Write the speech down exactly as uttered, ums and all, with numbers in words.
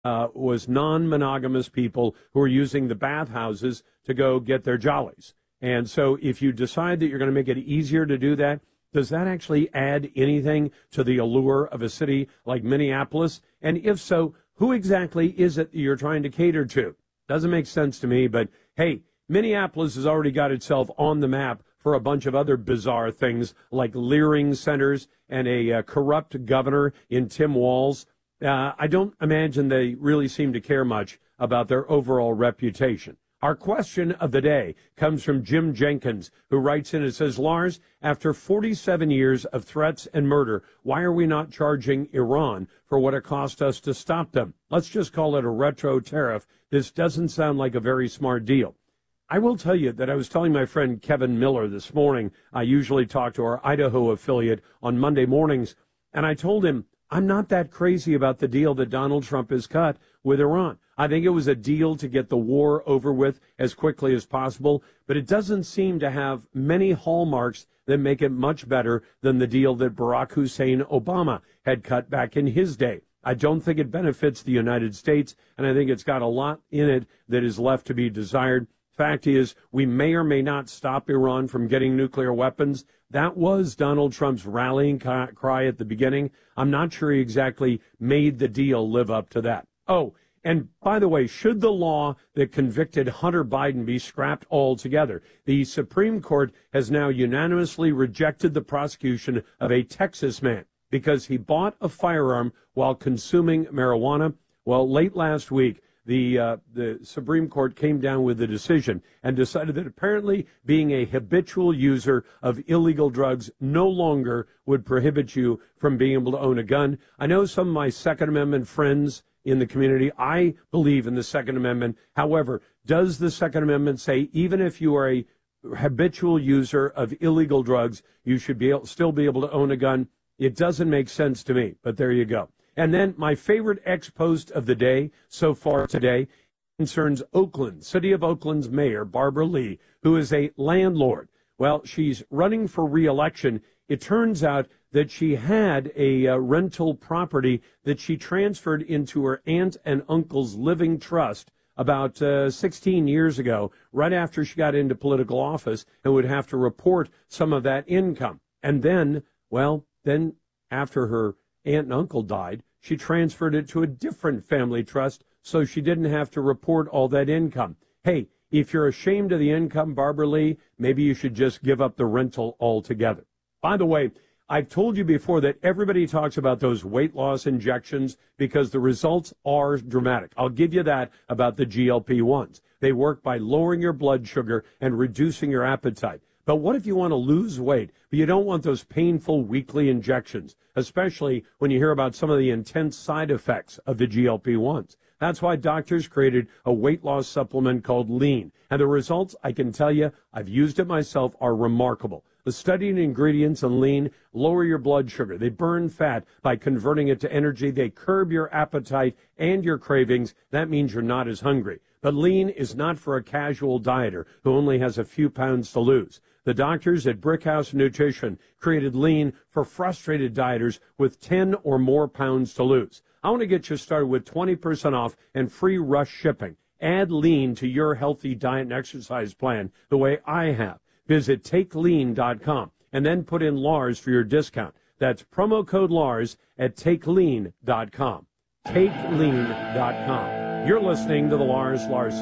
uh, was non-monogamous people who were using the bathhouses to go get their jollies. And so if you decide that you're going to make it easier to do that, does that actually add anything to the allure of a city like Minneapolis? And if so, who exactly is it that you're trying to cater to? Doesn't make sense to me, but hey, Minneapolis has already got itself on the map for a bunch of other bizarre things like leering centers and a uh, corrupt governor in Tim Walz. Uh, I don't imagine they really seem to care much about their overall reputation. Our question of the day comes from Jim Jenkins, who writes in and says, Lars, after forty-seven years of threats and murder, why are we not charging Iran for what it cost us to stop them? Let's just call it a retro tariff. This doesn't sound like a very smart deal. I will tell you that I was telling my friend Kevin Miller this morning. I usually talk to our Idaho affiliate on Monday mornings, and I told him I'm not that crazy about the deal that Donald Trump has cut with Iran. I think it was a deal to get the war over with as quickly as possible, but it doesn't seem to have many hallmarks that make it much better than the deal that Barack Hussein Obama had cut back in his day. I don't think it benefits the United States, and I think it's got a lot in it that is left to be desired. Fact is, we may or may not stop Iran from getting nuclear weapons. That was Donald Trump's rallying cry at the beginning. I'm not sure he exactly made the deal live up to that. Oh, and by the way, should the law that convicted Hunter Biden be scrapped altogether? The Supreme Court has now unanimously rejected the prosecution of a Texas man because he bought a firearm while consuming marijuana. Well, late last week, the uh, the Supreme Court came down with a decision and decided that apparently being a habitual user of illegal drugs no longer would prohibit you from being able to own a gun. I know some of my Second Amendment friends in the community, I believe in the Second Amendment. However, does the Second Amendment say even if you are a habitual user of illegal drugs, you should be able, still be able to own a gun? It doesn't make sense to me, but there you go. And then my favorite ex-post of the day so far today concerns Oakland, City of Oakland's mayor, Barbara Lee, who is a landlord. Well, she's running for re-election. It turns out that she had a uh, rental property that she transferred into her aunt and uncle's living trust about uh, sixteen years ago, right after she got into political office, and would have to report some of that income. And then, well, then after her aunt and uncle died, she transferred it to a different family trust so she didn't have to report all that income. Hey, if you're ashamed of the income, Barbara Lee, maybe you should just give up the rental altogether. By the way, I've told you before that everybody talks about those weight loss injections because the results are dramatic. I'll give you that about the G L P ones. They work by lowering your blood sugar and reducing your appetite. But what if you want to lose weight, but you don't want those painful weekly injections, especially when you hear about some of the intense side effects of the G L P ones? That's why doctors created a weight loss supplement called Lean. And the results, I can tell you, I've used it myself, are remarkable. The studied ingredients in Lean lower your blood sugar. They burn fat by converting it to energy. They curb your appetite and your cravings. That means you're not as hungry. But Lean is not for a casual dieter who only has a few pounds to lose. The doctors at Brickhouse Nutrition created Lean for frustrated dieters with ten or more pounds to lose. I want to get you started with twenty percent off and free rush shipping. Add Lean to your healthy diet and exercise plan the way I have. Visit take lean dot com and then put in Lars for your discount. That's promo code Lars at take lean dot com. take lean dot com. You're listening to the Lars Larson